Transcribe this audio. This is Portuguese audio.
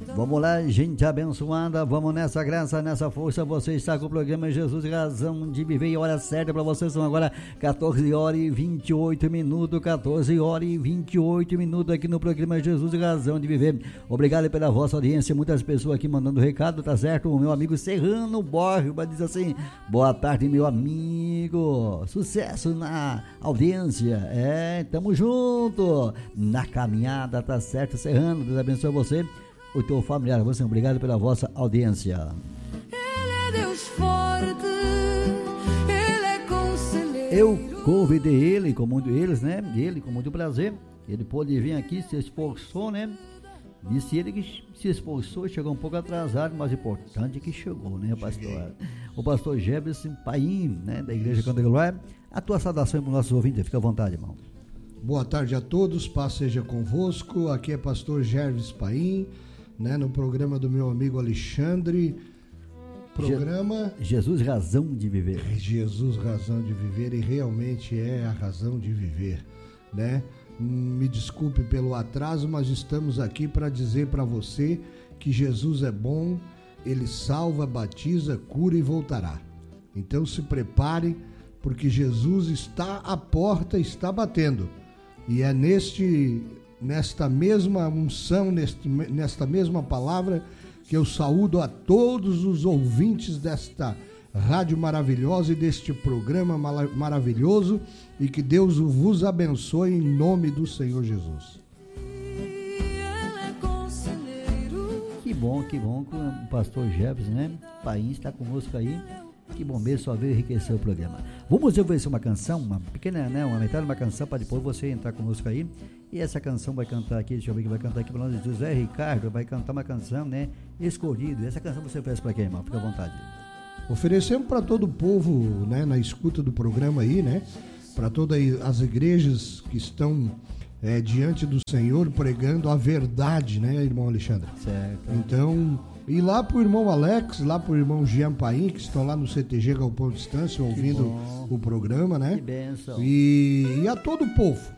Vamos lá, gente abençoada, vamos nessa graça, nessa força. Você está com o programa Jesus Razão de Viver, e a hora certa para vocês são agora 14 horas e 28 minutos, 14 horas e 28 minutos aqui no programa Jesus Razão de Viver. Obrigado pela vossa audiência, muitas pessoas aqui mandando recado, tá certo? O meu amigo Serrano Borges diz assim: boa tarde, meu amigo, sucesso na audiência, tamo junto na caminhada, tá certo, Serrano? Deus abençoe você, o teu familiar, você, obrigado pela vossa audiência. Ele é Deus forte, Ele é conselheiro. Eu convidei ele com muito prazer. Ele pôde vir aqui, se esforçou, né? Disse ele que se esforçou, chegou um pouco atrasado, mas o importante é que chegou, né, pastor? O pastor Jefferson Paim, né, da Igreja Canto da Glória. A tua saudação para os nossos ouvintes, fica à vontade, irmão. Boa tarde a todos, paz seja convosco. Aqui é pastor Jefferson Paim, né, no programa do meu amigo Alexandre. Programa Jesus Razão de Viver. Jesus Razão de Viver, e realmente é a razão de viver, né? Me desculpe pelo atraso, mas estamos aqui para dizer para você que Jesus é bom, Ele salva, batiza, cura e voltará. Então se prepare, porque Jesus está à porta, está batendo. E é nesta mesma unção, nesta mesma palavra, que eu saúdo a todos os ouvintes desta rádio maravilhosa e deste programa maravilhoso, e que Deus vos abençoe em nome do Senhor Jesus. Que bom que o pastor Jefferson, né, Paim, está conosco aí. Que bom mesmo, só veio enriquecer o programa. Vamos ouvir uma canção, uma pequena, né, uma metade de uma canção, para depois você entrar conosco aí. E essa canção vai cantar aqui, deixa eu ver quem vai cantar aqui para nós. José Ricardo vai cantar uma canção, né, Escolhido. Essa canção você oferece para quem, irmão? Fica à vontade. Oferecemos para todo o povo, né, na escuta do programa aí, né, para todas as igrejas que estão diante do Senhor pregando a verdade, né, irmão Alexandre? Certo. Então, e lá pro irmão Alex, lá pro irmão Jean Paim, que estão lá no CTG Galpão Distância ouvindo o programa, né? Que bênção. E a todo o povo,